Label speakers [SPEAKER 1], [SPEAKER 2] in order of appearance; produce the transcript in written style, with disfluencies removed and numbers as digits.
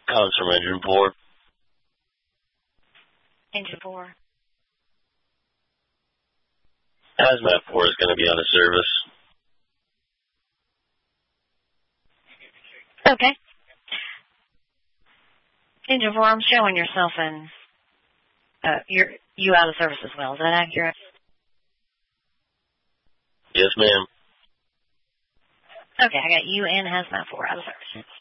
[SPEAKER 1] Calling from Engine 4.
[SPEAKER 2] Engine 4.
[SPEAKER 1] Hazmat 4 is going to be on a service.
[SPEAKER 2] Okay. Engine 4, I'm showing yourself in, you out of service as well. Is that accurate?
[SPEAKER 1] Yes, ma'am.
[SPEAKER 2] Okay, I got you and Hazmat 4 out of service.